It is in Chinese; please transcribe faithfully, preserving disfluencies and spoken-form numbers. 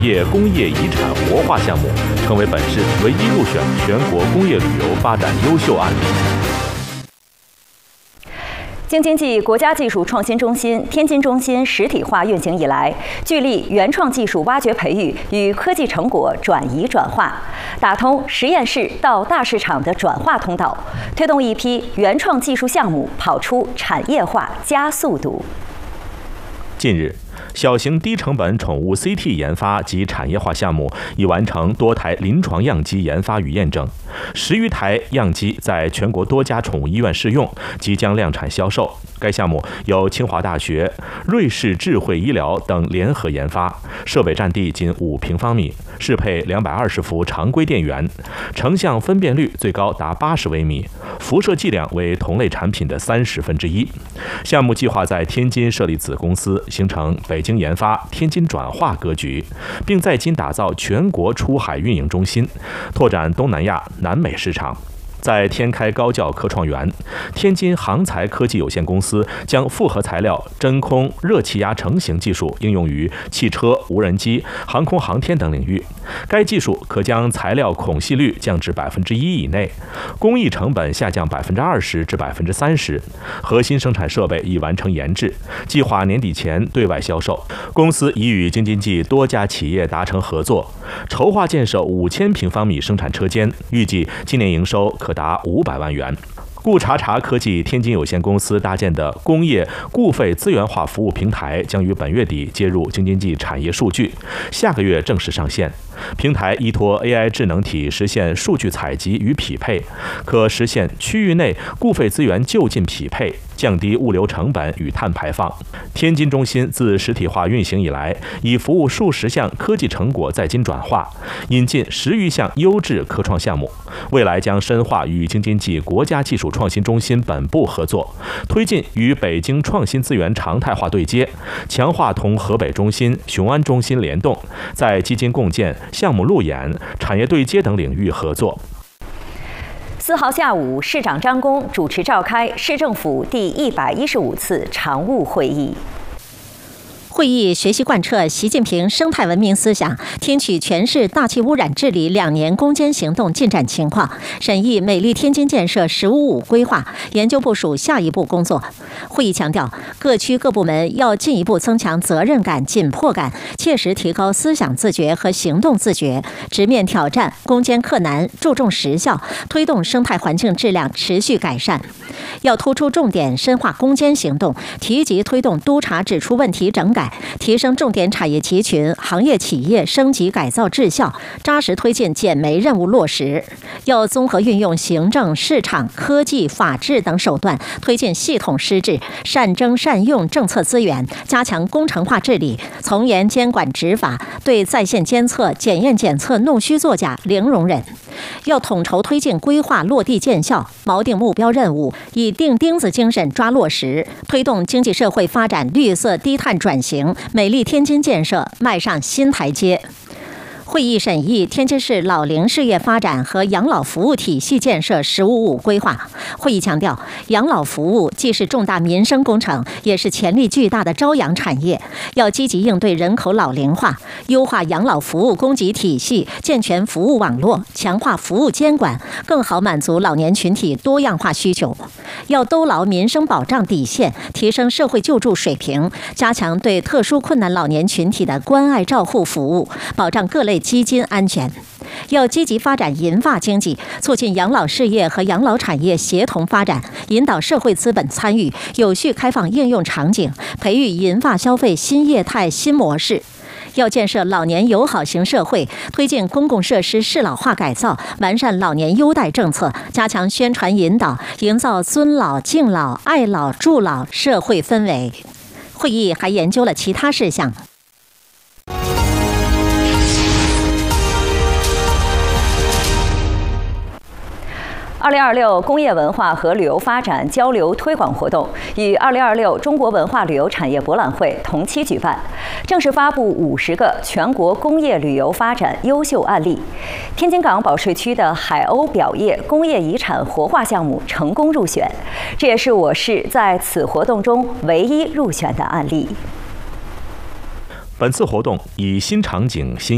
业工业遗产活化项目成为本市唯一入选全国工业旅游发展优秀案例。 京津冀国家技术创新中心天津中心实体化运行以来，聚力原创技术挖掘培育与科技成果转移转化，打通实验室到大市场的转化通道，推动一批原创技术项目跑出产业化加速度。 近日，小型低成本宠物 C T 研发及产业化项目已完成多台临床样机研发与验证，十余台样机在全国多家宠物医院试用，即将量产销售。该项目由清华大学、瑞士智慧医疗等联合研发，设备占地仅五平方米，适配两百二十伏常规电源，成像分辨率最高达八十微米，辐射剂量为同类产品的三十分之一。项目计划在天津设立子公司，形成北京研发、天津转化格局，并在京打造全国出海运营中心，拓展东南亚、南美市场。在天开高教科创园，天津航材科技有限公司将复合材料真空热气压成型技术应用于汽车、无人机、航空航天等领域。该技术可将材料孔隙率降至百分之一以内，工艺成本下降百分之二十至百分之三十。核心生产设备已完成研制，计划年底前对外销售。公司已与京津冀多家企业达成合作，筹划建设五千平方米生产车间，预计今年营收可达五百万元。顾查查科技天津有限公司搭建的工业固废资源化服务平台将于本月底接入京津冀产业数据，下个月正式上线。平台依托 A I 智能体实现数据采集与匹配，可实现区域内固废资源就近匹配，降低物流成本与碳排放。天津中心自实体化运行以来，已服务数十项科技成果在京转化，引进十余项优质科创项目。未来将深化与京津冀国家技术创新中心本部合作，推进与北京创新资源常态化对接，强化同河北中心、雄安中心联动，在基金共建、项目路演、产业对接等领域合作。 四号下午，市长张公主持召开市政府第一百一十五次常务会议。 会议学习贯彻习近平生态文明思想，听取全市大气污染治理两年攻坚行动进展情况，审议美丽天津建设“十五五”规划，研究部署下一步工作。会议强调，各区各部门要进一步增强责任感、紧迫感，切实提高思想自觉和行动自觉，直面挑战，攻坚克难，注重实效，推动生态环境质量持续改善。要突出重点，深化攻坚行动，提及推动督查指出问题整改，提升重点产业集群、行业企业升级改造质效，扎实推进减煤任务落实。要综合运用行政、市场、科技、法治等手段，推进系统施治，善征善用政策资源，加强工程化治理，从严监管执法，对在线监测、检验检测弄虚作假零容忍。要统筹推进规划落地见效，锚定目标任务，以钉钉子精神抓落实，推动经济社会发展绿色低碳转型，美丽天津建设迈上新台阶。会议审议天津市老龄事业发展和养老服务体系建设“十五五”规划。会议强调，养老服务既是重大民生工程，也是潜力巨大的朝阳产业，要积极应对人口老龄化，优化养老服务供给体系，健全服务网络，强化服务监管，更好满足老年群体多样化需求。要兜牢民生保障底线，提升社会救助水平，加强对特殊困难老年群体的关爱照护服务，保障各类基金安全。要积极发展银发经济，促进养老事业和养老产业协同发展，引导社会资本参与，有序开放应用场景，培育银发消费新业态新模式。要建设老年友好型社会，推进公共设施适老化改造，完善老年优待政策，加强宣传引导，营造尊老、敬老、爱老、助老社会氛围。会议还研究了其他事项。 二零二六工业文化和旅游发展交流推广活动与二零二六中国文化旅游产业博览会同期举办，正式发布五十个全国工业旅游发展优秀案例。天津港保税区的海鸥表业工业遗产活化项目成功入选，这也是我市在此活动中唯一入选的案例。 本次活动以新场景、新